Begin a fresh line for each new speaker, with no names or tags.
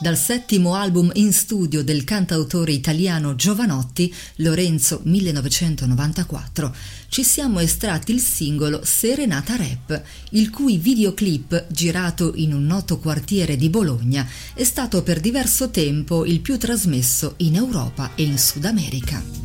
Dal settimo album in studio del cantautore italiano Jovanotti, Lorenzo 1994, ci siamo estratti il singolo Serenata Rap, il cui videoclip, girato in un noto quartiere di Bologna, è stato per diverso tempo il più trasmesso in Europa e in Sud America.